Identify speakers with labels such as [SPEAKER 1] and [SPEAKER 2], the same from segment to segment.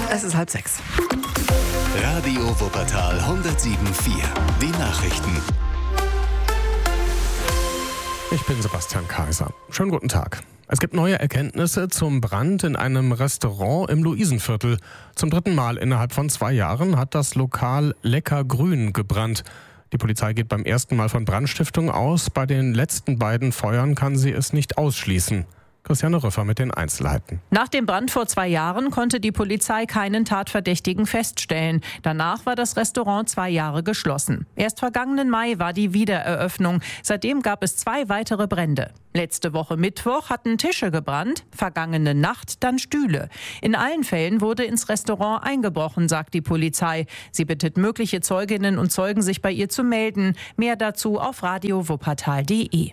[SPEAKER 1] Es ist 5:30.
[SPEAKER 2] Radio Wuppertal 107.4. Die Nachrichten.
[SPEAKER 3] Ich bin Sebastian Kaiser. Schönen guten Tag. Es gibt neue Erkenntnisse zum Brand in einem Restaurant im Luisenviertel. Zum 3. Mal innerhalb von 2 Jahren hat das Lokal Lecker Grün gebrannt. Die Polizei geht beim ersten Mal von Brandstiftung aus. Bei den letzten beiden Feuern kann sie es nicht ausschließen. Christiane Rüffer mit den Einzelheiten.
[SPEAKER 4] Nach dem Brand vor 2 Jahren konnte die Polizei keinen Tatverdächtigen feststellen. Danach war das Restaurant 2 Jahre geschlossen. Erst vergangenen Mai war die Wiedereröffnung. Seitdem gab es 2 weitere Brände. Letzte Woche Mittwoch hatten Tische gebrannt, vergangene Nacht dann Stühle. In allen Fällen wurde ins Restaurant eingebrochen, sagt die Polizei. Sie bittet mögliche Zeuginnen und Zeugen, sich bei ihr zu melden. Mehr dazu auf radiowuppertal.de.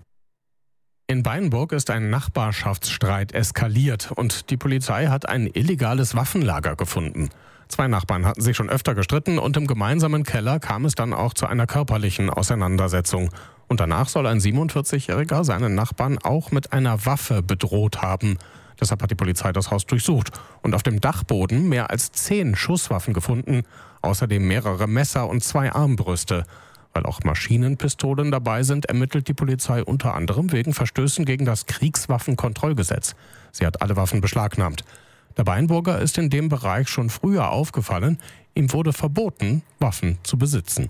[SPEAKER 3] In Beinburg ist ein Nachbarschaftsstreit eskaliert und die Polizei hat ein illegales Waffenlager gefunden. 2 Nachbarn hatten sich schon öfter gestritten und im gemeinsamen Keller kam es dann auch zu einer körperlichen Auseinandersetzung. Und danach soll ein 47-Jähriger seinen Nachbarn auch mit einer Waffe bedroht haben. Deshalb hat die Polizei das Haus durchsucht und auf dem Dachboden mehr als 10 Schusswaffen gefunden, außerdem mehrere Messer und 2 Armbrüste. Weil auch Maschinenpistolen dabei sind, ermittelt die Polizei unter anderem wegen Verstößen gegen das Kriegswaffenkontrollgesetz. Sie hat alle Waffen beschlagnahmt. Der Beinburger ist in dem Bereich schon früher aufgefallen. Ihm wurde verboten, Waffen zu besitzen.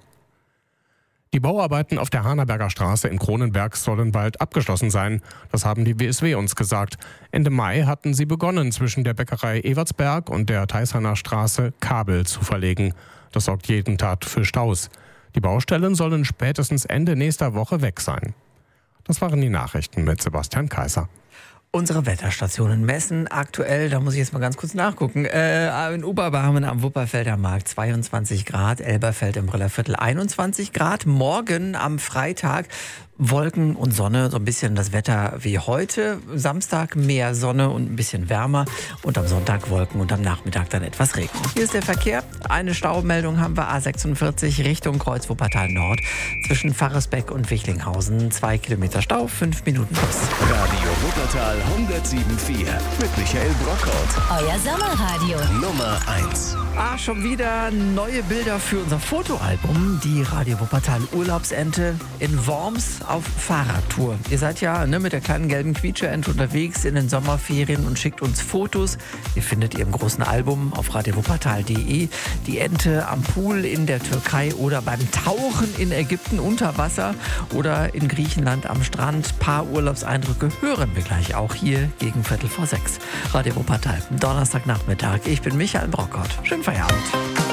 [SPEAKER 3] Die Bauarbeiten auf der Hahnerberger Straße in Kronenberg sollen bald abgeschlossen sein. Das haben die WSW uns gesagt. Ende Mai hatten sie begonnen, zwischen der Bäckerei Evertsberg und der Theishaner Straße Kabel zu verlegen. Das sorgt jeden Tag für Staus. Die Baustellen sollen spätestens Ende nächster Woche weg sein. Das waren die Nachrichten mit Sebastian Kaiser.
[SPEAKER 1] Unsere Wetterstationen messen aktuell, da muss ich jetzt mal ganz kurz nachgucken, in Oberbarmen am Wupperfelder Markt 22 Grad, Elberfeld im Brüllerviertel 21 Grad. Morgen am Freitag Wolken und Sonne, so ein bisschen das Wetter wie heute. Samstag mehr Sonne und ein bisschen wärmer und am Sonntag Wolken und am Nachmittag dann etwas Regen. Hier ist der Verkehr. Eine Staumeldung haben wir A46 Richtung Kreuz Wuppertal Nord zwischen Pfarrersbeck und Wichlinghausen. 2 Kilometer Stau, 5 Minuten plus.
[SPEAKER 2] Radio Wuppertal 107.4 mit Michael Brockhaut.
[SPEAKER 5] Euer Sommerradio.
[SPEAKER 2] Nummer 1.
[SPEAKER 1] Schon wieder neue Bilder für unser Fotoalbum. Die Radio Wuppertal Urlaubsente in Worms auf Fahrradtour. Ihr seid ja mit der kleinen gelben Quietscheente unterwegs in den Sommerferien und schickt uns Fotos. Die findet ihr im großen Album auf radiowuppertal.de. Die Ente am Pool in der Türkei oder beim Tauchen in Ägypten unter Wasser oder in Griechenland am Strand. Paar Urlaubseindrücke hören wir gleich auch hier gegen 5:45. Radio Wuppertal, Donnerstagnachmittag. Ich bin Michael Brockhaut. Schönen Feierabend.